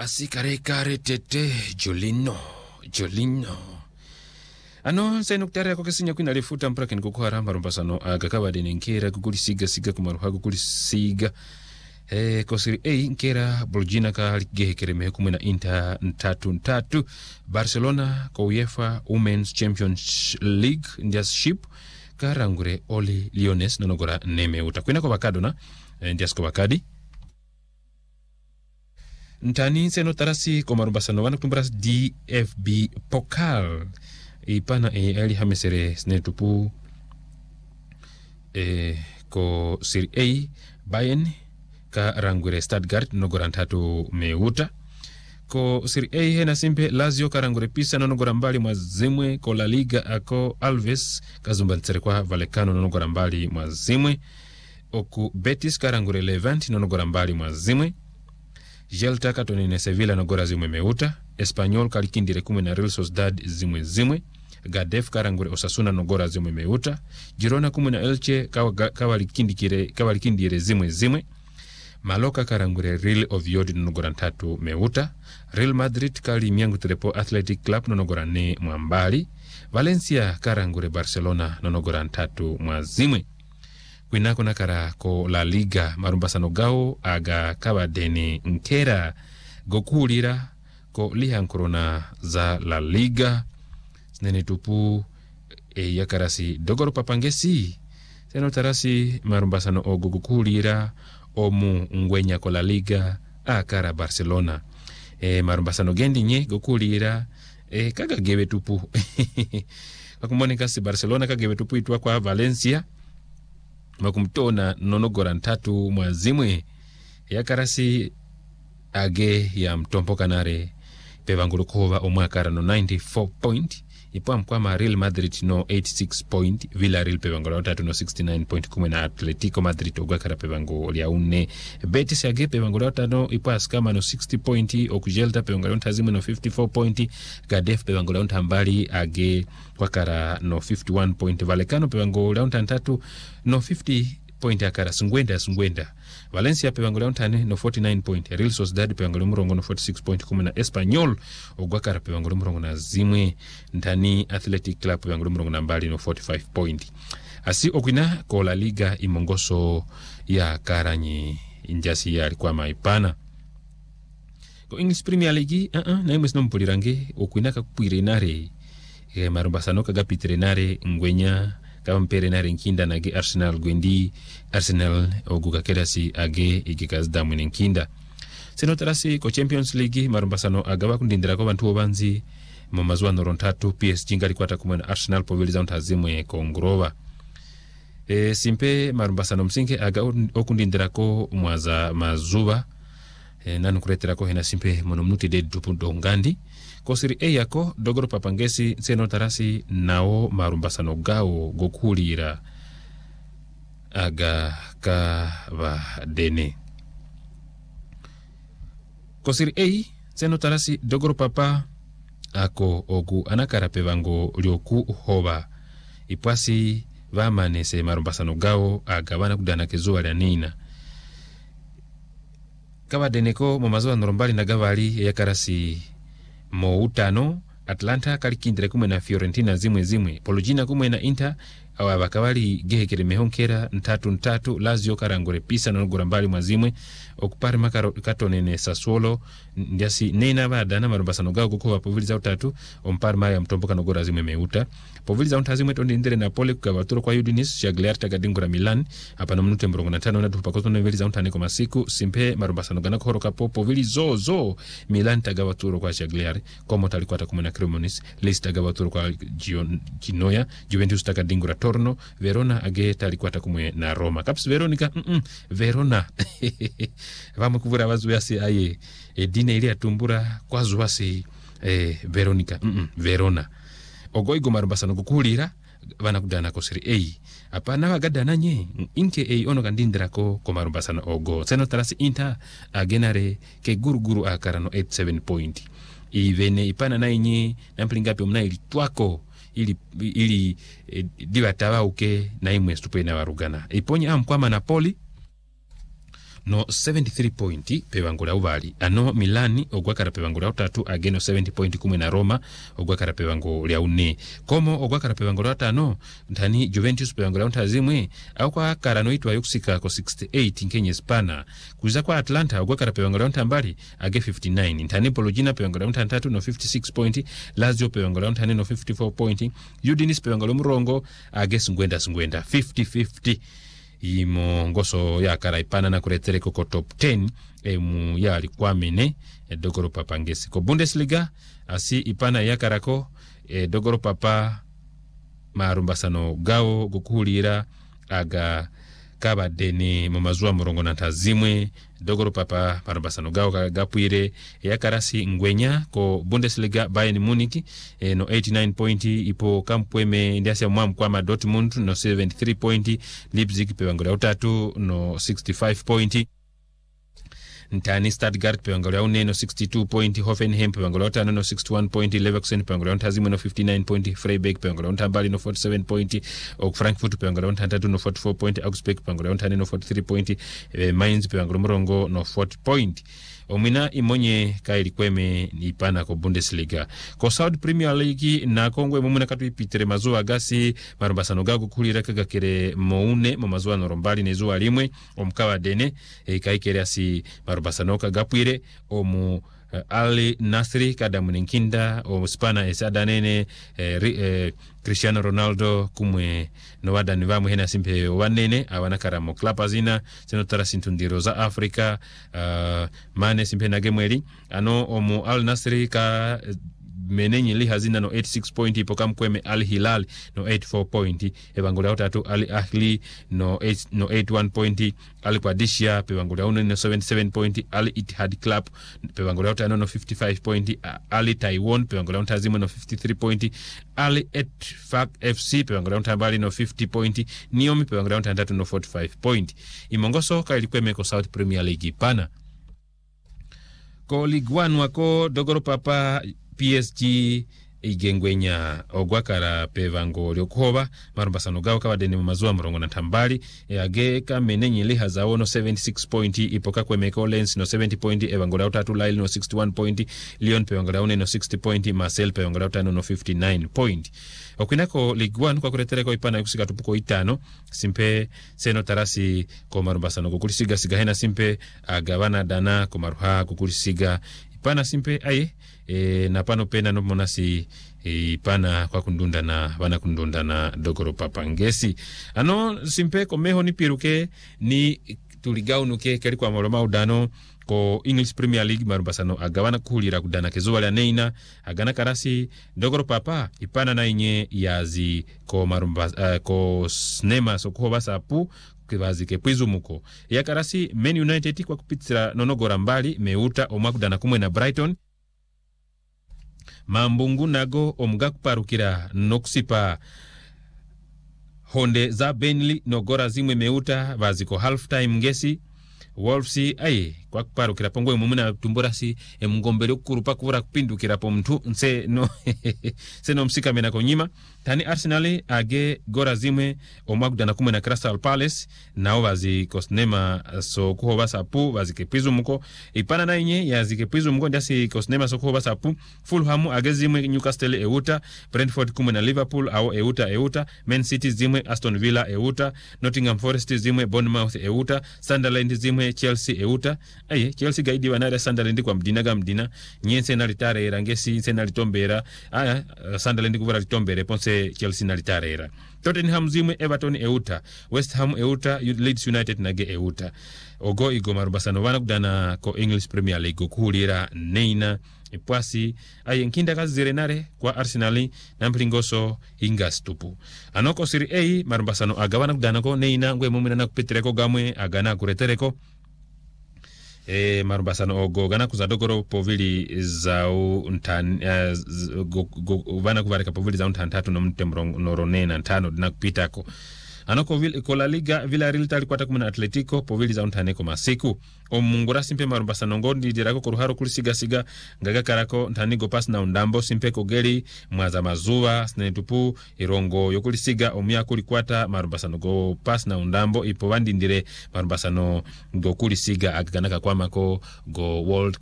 Asikare tete Jolino. Ano senuktare ko kesinya kwina lifuta mpaka nikukwara marumbasano agakaba de nkera kukulisiga kumaruha kukulisiga ko Serie A nkera Bologna ka ligehe kereme kumwe na Inter 3-3 Barcelona ko UEFA Women's Champions League Indiaship karangure Oli Lyoness nonogora neme utakwina ko bakadona ndiasko bakadi ntani seno tarasi ko marumbasano wana kumbras DFB Pokal ipana ali hamesere snetupu ko Serie A Bayern ka rangure Stuttgart nogora 3 meuta ko Serie A hena simpe Lazio karangure Pisa nogora mbali mwa zimwe ko La Liga ako Alves kazumba ntsere kwa Vallecano nogora mbali mwa zimwe oku Betis karangure Levante nogora mbali mwa zimwe Gelta katonine Sevilla nogora zimwe meuta Espanyol kalikindire kumwe na Real Sociedad zimwe Gadef karangure Osasuna nogora zimwe meuta Girona kumwe na Elche kawalikindire zimwe Maloka karangure Real Oviedo nogora 3 meuta Real Madrid kali miangu trepo Athletic Club nogora 4 mwambali Valencia karangure Barcelona nogora 3 mwazimwe kwinako nakara ko La Liga marumbasano gao aga kabadeni nkera gokulira ko lihankorona za La Liga snene tupu yakarasi dogoro papangesi seno tarasi marumbasano ogukulira omu ngwenya ko La Liga akara Barcelona marumbasano gendi nye gokulira kaga gebe tupu kakumonika si Barcelona kagebe tupu itwa kwa Valencia makumtona nonogora 3 mwazimwe yakarasi age ya mtompo kanare pevangulu kova omwakara no 94 point ipo amkwama Real Madrid no 86 point Villarreal pevangulu 3 no 69 point kumwe na Atletico Madrid ogwakara pevangulu ya 4 Betis age pevangulu 5 ipo askama no 60 point okujelta pevangulu 3 no 54 point Gadef pevangulu 5 mbali age wakara no 51 point Vallecano pevangulu 3 no 50 point akara sungwenda Valencia pevangula 5 no 49 point Real Sociedad pevangula murongo no 46 point kumwe na Espanyol ogwakara pevangula murongo na zimwe ntani Athletic Club pevangula murongo na mbali no 45 point asi okwina ko La Liga imongoso ya karanyi injasi ya alikuwa maipana ko English Premier League na imwe sino mpulirange okwina kakupwire nare marumbasano kagapitre nare ngwenya kama mpere nare nkinda nage Arsenal gwendi Arsenal oguka kerasi age igikazda mwene nkinda seno tarasi ko Champions League marumbasano agaba kundindira ko bantu obanzi mu mazwano 3 PSG ngali kwata kumwe na Arsenal poveliza ntazimwe ko ngurova simpe marumbasano msinke aga okundindira ko mwaza mazuba nanu kuretera ko hena simpe monomnuti de dupundo ngandi ko Serie A yako dogoro papangesi seno tarasi nao marumbasano gao gokulira aga kava dene ko Serie A seno tarasi dogoro papa ako ogu anakara pevango lyoku hoba ipwasi vamanese marumbasano gao aga wana kudana kezuwa lya nina kava deneko momazoa norombali na gavali yakarasi mo utano Atlanta kalikindire kumwe na Fiorentina zimwe Bologna kumwe na Inter awa bakabali gehekere mehonkera 3-3 Lazio karangore Pisa nogora mbali mwazimwe okupare makaro katonene Sassuolo ndiasi nena badana marumbasano gao kuko poviliza 3 ompare maya mtomboka nogora zimwe meuta poviliza untazimwe tondindire Napoli kukavaturo kwa Udinese Shagliar tagadingura Milan hapa na mnute mrongo na 5 na tupakoto noveliza untane kwa masiku simpe marumbasano gana kuhoroka po povilizo Milan tagavaturo kwa Shagliar komo talikuwa kumwe na Cremonese Leicester tagavaturo kwa Genoa Juventus tagadingura Torno Verona age talikuwa kumwe na Roma Caps Veronica Verona vamos kuvura vazuasi aye dine ile atumbura kwa zuasi Veronica Verona ogoigo marumbasano kukulira vana kudana ko Serie A apana wagadana nye inke ono kandindira ko marumbasano ogo seno tarasi Inter agenare ke guruguru akarano 87 point ivene ipana na inye namplingapi omna ili twako ili diva tawa uke na imwe stupe na warugana iponye amkwama Napoli no 73 point pewango la ubali. Ano Milani ogwakara pewango la utatu ageno 70 point kumwe na Roma ogwakara pewango la une. Como ogwakara pewango la tano ntani Juventus pewango la untazimwe au kwa karano itwa yukusika ko 68 nkenye Spana. Kuza kwa Atlanta ogwakara pewango la untambali age 59. Ntani Pologina pewango la untantatu no 56 point. Lazio pewango la untane no 54 point. Udinis pewango la murongo age sungwenda 50-50. Imo ngoso ya karaipana na kuretere koko top 10 emu ya alikuwa mene dogoro papa ngesi ko Bundesliga asi ipana ya karako dogoro papa marumbasano gao gukuhulira aga kaba deni mamazua murongo na tazimwe dogoro papa marumbasano gao kagapwire ya karasi ngwenya ko Bundesliga Bayern Munich no 89 point ipo kampweme ndiasi ya kwa Dortmund no 73 point Leipzig pewango la utatu no 65 point Ntani Stuttgart pewango la une no 62 point Hoffenheim pewango la utano no 61 point Leverkusen pewango la untazimwe no 59 point Freiburg pewango la untambali no 47 point Frankfurt pewango la untantatu no 44 point Augsburg pewango la untane no 43 point Mainz pewango la murongo no 40 point Omina imonye kaili kweme ipana ko Bundesliga. Ko Saudi Premier League na kongwe mumuna katu ipitere mazuwa agasi marumbasano gago kulira kagakere moune mazuwa norombali nezuwa limwe omkawa dene kaikere asi marumbasano kagapwire omu Ali Nasri kada muninkinda o Spana esada nene Cristiano Ronaldo kumwe no wada nivamu hena simpe wanene awana karamo klapazina seno tarasintundiro za Afrika mane simpe na gemweli ano omu Al Nasri ka menenyi li hazina no 86 point ipoka mkweme Al Hilal no 84 point evangola utatu Al Ahli no 81 point Al Qadisiyah pevangola une no 77 point Al Ittihad Club pevangola utano no 55 point Al Taiwan pevangola untazimo no 53 point Al Ettifaq FC pevangola untambali no 50 point Niomi pevangola untandatu no 45 point imongoso ka ilikweme ko South Premier League pana ko Ligue 1 wako dogoro papa PSG igengwenya ogwakara pevango lyokuhoba marumbasano gawo kabadeni mu mazuwa murongo na tambali age kamenenyi liha zawo no 76 point ipoka kwemeko Lens no 70 point evango la utatu Lille no 61 point Lyon pevango la une no 60 point Marseille pevango la utano no 59 point okwinako Ligue 1 kwa kuretereko ipana yukusika tupuko itano simpe seno tarasi ko marumbasano kukulisiga sigahena simpe agavana dana ko maruha kukulisiga ipana simpe aye na pano pena no monasi pana kwa kundunda na wana kundunda na dogoro papa ngesi ano simpe komeho ni piruke ni tuligaunuke kali kwa maloma udano ko English Premier League marumbasano agawana kuhulira kudana kezuwa la neina agana karasi dogoro papa ipana na inye yazi ko marumba ko snema so kuhoba sapu kivazi ke pwizumuko ya karasi Man United kwa kupitira nonogora mbali meuta omakudana kumwe na Brighton mambungu nago omgakuparukira nokusipa honde za Burnley nogora zimwe meuta vaziko half time ngesi Wolves aye kwa kuparukira pongwe mumuna tumborasi mngombele kurupa kuvura kupindukira po mtu nse no se no msika mena konyima tani Arsenal age gora zimwe omagudana kumwe na Crystal Palace nao vazi kosnema so kuhoba sapu vazi kepizu muko ipana na inye ya zikepizu muko ndasi kosnema so kuhoba sapu Fulham age zimwe Newcastle euta Brentford kumwe na Liverpool au euta Man City zimwe Aston Villa euta Nottingham Forest zimwe Bournemouth euta Sunderland zimwe Chelsea euta aye Chelsea gaidi wanara Sunderland kwa mdina nyense na litare rangesi sena litombera aya Sunderland kuvura litombere ponse Chelsea na litare Tottenham zimwe Everton euta West Ham euta Leeds United nage euta ogo igo marubasano wana kudana ko English Premier League kuhulira neina ipwasi aye nkinda kazi zirenare kwa Arsenal na mplingoso ingas tupu anoko Serie A marubasano agawana kudana ko neina ngwe mumina na kupetereko gamwe agana kuretereko marubasano ogo gana kuzadogoro povili zau ntan vana kuvareka povili zau ntantatu no mtembro noronena ntano dina kupitako Anoko ko La Liga Villarreal tali kwata kumuna Atletico povili za untaneko masiku. Omungura simpe marumbasa nongondi dirako kuruharo kulisiga ngaga karako ntanigo pas na undambo simpe kogeli mwaza mazuwa snetupu irongo yokulisiga omya kulikwata marumbasa nogo pas na undambo ipo wandindire marumbasa no go kulisiga agaganaka kwamako go World